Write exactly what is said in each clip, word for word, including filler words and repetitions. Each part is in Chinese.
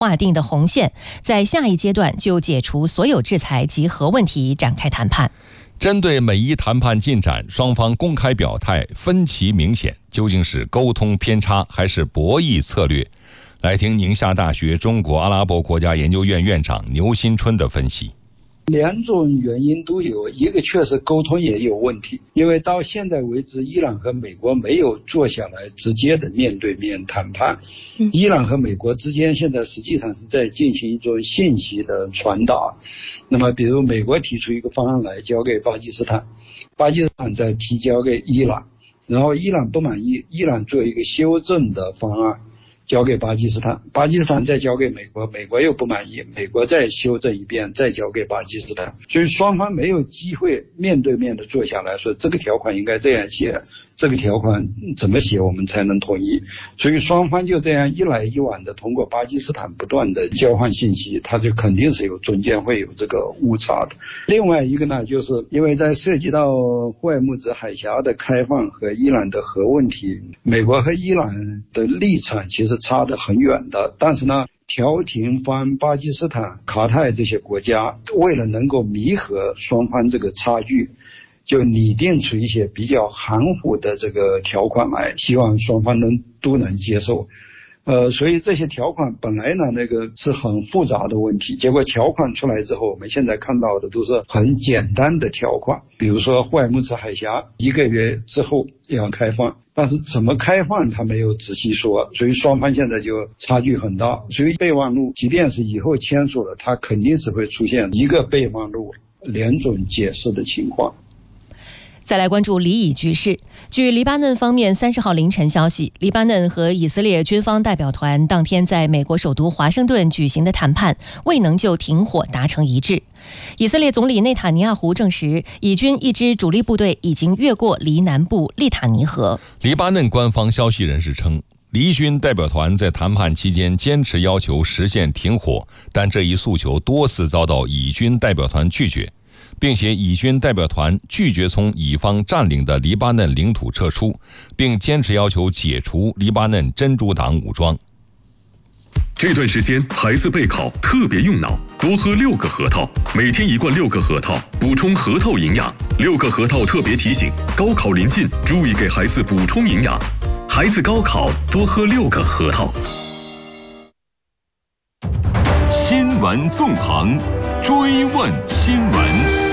划定的红线，在下一阶段就解除所有制裁及核问题展开谈判。 针对美伊谈判进展，双方公开表态分歧明显，究竟是沟通偏差还是博弈策略？来听宁夏大学中国阿拉伯国家研究院院长牛新春的分析。 两种原因都有，一个确实沟通也有问题，因为到现在为止，伊朗和美国没有坐下来直接的面对面谈判。伊朗和美国之间现在实际上是在进行一种信息的传达。那么，比如美国提出一个方案来交给巴基斯坦，巴基斯坦再提交给伊朗，然后伊朗不满意，伊朗做一个修正的方案交给巴基斯坦，巴基斯坦再交给美国，美国又不满意，美国再修正一遍，再交给巴基斯坦，所以双方没有机会面对面的坐下来说这个条款应该这样写，这个条款怎么写我们才能统一，所以双方就这样一来一往的通过巴基斯坦不断的交换信息，它就肯定是有中间会有这个误差的。另外一个呢，就是因为在涉及到霍尔木兹海峡的开放和伊朗的核问题，美国和伊朗的立场其实差得很远的，但是呢，调停方巴基斯坦、卡泰这些国家为了能够弥合双方这个差距，就拟定出一些比较含糊的这个条款来，希望双方能都能接受。呃，所以这些条款本来呢，那个是很复杂的问题，结果条款出来之后，我们现在看到的都是很简单的条款，比如说霍尔木兹海峡一个月之后要开放，但是怎么开放他没有仔细说，所以双方现在就差距很大。所以备忘录即便是以后签署了，它肯定是会出现一个备忘录两种解释的情况。 再来关注黎以局势。据黎巴嫩方面三十号凌晨消息，黎巴嫩和以色列军方代表团当天在美国首都华盛顿举行的谈判未能就停火达成一致。以色列总理内塔尼亚胡证实，以军一支主力部队已经越过黎南部利塔尼河。 黎巴嫩官方消息人士称，黎军代表团在谈判期间坚持要求实现停火，但这一诉求多次遭到以军代表团拒绝，并且以军代表团拒绝从以方占领的黎巴嫩领土撤出，并坚持要求解除黎巴嫩真主党武装。 这段时间孩子备考特别用脑，多喝六个核桃，每天一罐六个核桃，补充核桃营养。六个核桃特别提醒，高考临近，注意给孩子补充营养。孩子高考多喝六个核桃。 新闻纵横，追问新闻。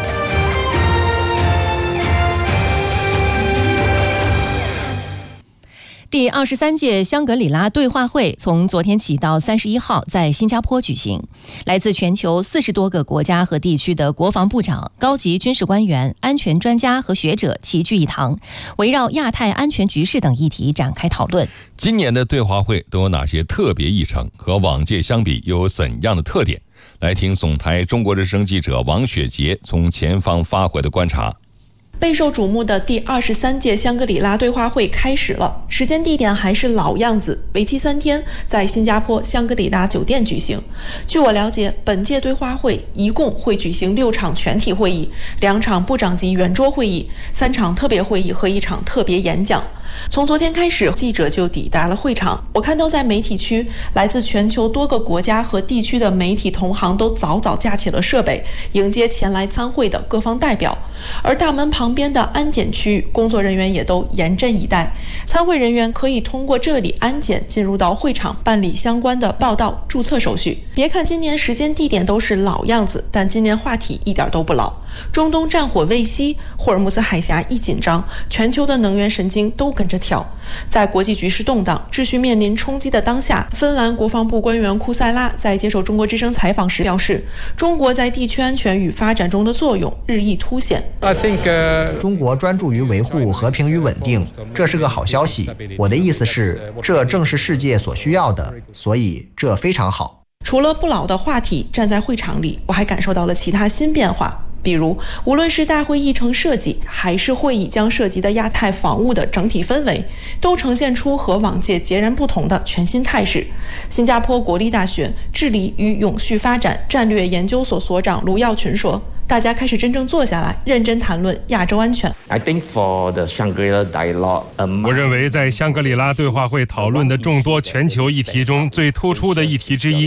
第二十三届香格里拉对话会从昨天起到三十一号在新加坡举行，来自全球四十多个国家和地区的国防部长、高级军事官员、安全专家和学者齐聚一堂，围绕亚太安全局势等议题展开讨论。 今年的对话会都有哪些特别议程？和往届相比又有怎样的特点？来听总台中国之声记者王雪杰从前方发回的观察。 备受瞩目的第二十三届香格里拉对话会开始了，时间地点还是老样子，为期三天，在新加坡香格里拉酒店举行。据我了解，本届对话会一共会举行六场全体会议，两场部长级圆桌会议，三场特别会议和一场特别演讲。从昨天开始，记者就抵达了会场。我看到在媒体区，来自全球多个国家和地区的媒体同行都早早架起了设备，迎接前来参会的各方代表。而大门旁边的安检区域，工作人员也都严阵以待。参会人员可以通过这里安检进入到会场，办理相关的报到、注册手续。别看今年时间地点都是老样子，但今年话题一点都不老。中东战火未息，霍尔木兹海峡一紧张，全球的能源神经都跟着跳。在国际局势动荡、秩序面临冲击的当下，芬兰国防部官员库塞拉在接受中国之声采访时表示，中国在地区安全与发展中的作用日益凸显。 I think, uh, 中国专注于维护和平与稳定，这是个好消息。我的意思是，这正是世界所需要的，所以这非常好。 除了不老的话题，站在会场里，我还感受到了其他新变化。比如，无论是大会议程设计，还是会议将涉及的亚太防务的整体氛围，都呈现出和往届截然不同的全新态势。新加坡国立大学治理与永续发展战略研究所所长卢耀群说， 大家开始真正坐下来，认真谈论亚洲安全。 I think for the Shangri-La dialogue, 我认为在香格里拉对话会讨论的众多全球议题中，最突出的议题之一